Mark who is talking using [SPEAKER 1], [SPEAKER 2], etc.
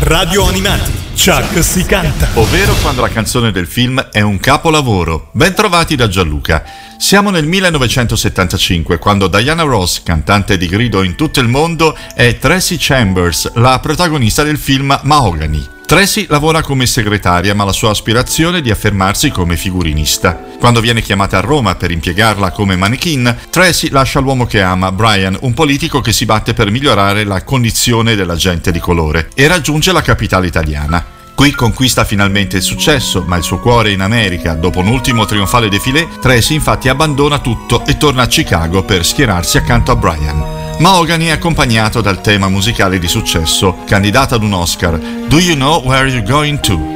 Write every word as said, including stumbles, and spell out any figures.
[SPEAKER 1] Radio Animati, Chuck si canta.
[SPEAKER 2] Ovvero quando la canzone del film è un capolavoro. Ben trovati da Gianluca. Siamo nel millenovecentosettantacinque, quando Diana Ross, cantante di grido in tutto il mondo, è Tracy Chambers, la protagonista del film Mahogany. Tracy lavora come segretaria, ma la sua aspirazione è di affermarsi come figurinista. Quando viene chiamata a Roma per impiegarla come mannequin, Tracy lascia l'uomo che ama, Brian, un politico che si batte per migliorare la condizione della gente di colore, e raggiunge la capitale italiana. Qui conquista finalmente il successo, ma il suo cuore è in America. Dopo un ultimo trionfale défilé, Tracy infatti abbandona tutto e torna a Chicago per schierarsi accanto a Brian. Mahogany è accompagnato dal tema musicale di successo, candidata ad un Oscar, Do You Know Where You're Going To?